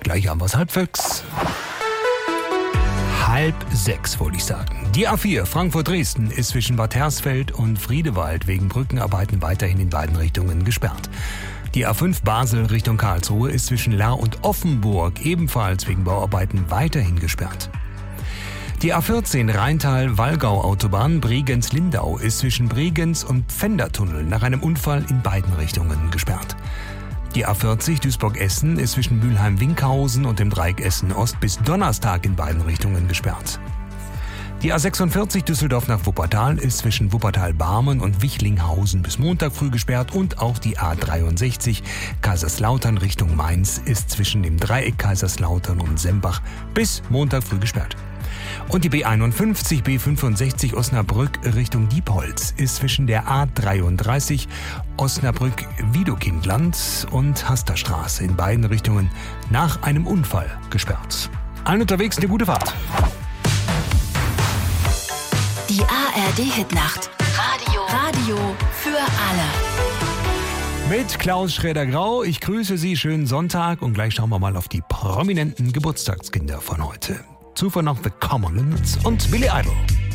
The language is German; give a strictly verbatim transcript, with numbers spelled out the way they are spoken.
Gleich haben wir's halb sechs. Halb sechs, wollte ich sagen. Die A vier Frankfurt-Dresden ist zwischen Bad Hersfeld und Friedewald wegen Brückenarbeiten weiterhin in beiden Richtungen gesperrt. Die A fünf Basel Richtung Karlsruhe ist zwischen Lahr und Offenburg ebenfalls wegen Bauarbeiten weiterhin gesperrt. Die A vierzehn Rheintal-Wallgau-Autobahn Bregenz-Lindau ist zwischen Bregenz und Pfändertunnel nach einem Unfall in beiden Richtungen gesperrt. Die A vierzig Duisburg-Essen ist zwischen Mülheim-Winkhausen und dem Dreieck Essen-Ost bis Donnerstag in beiden Richtungen gesperrt. Die A sechsundvierzig Düsseldorf nach Wuppertal ist zwischen Wuppertal-Barmen und Wichlinghausen bis Montag früh gesperrt und auch die A dreiundsechzig Kaiserslautern Richtung Mainz ist zwischen dem Dreieck Kaiserslautern und Sembach bis Montag früh gesperrt. Und die B einundfünfzig B fünfundsechzig Osnabrück Richtung Diepholz ist zwischen der A dreiunddreißig Osnabrück-Wiedokindland und Hasterstraße in beiden Richtungen nach einem Unfall gesperrt. Allen unterwegs eine gute Fahrt. Die A R D-Hitnacht. Radio. Radio für alle. Mit Klaus Schrader-Grau. Ich grüße Sie. Schönen Sonntag. Und gleich schauen wir mal auf die prominenten Geburtstagskinder von heute. Zuvor noch The Commonwealth und Billy Idol.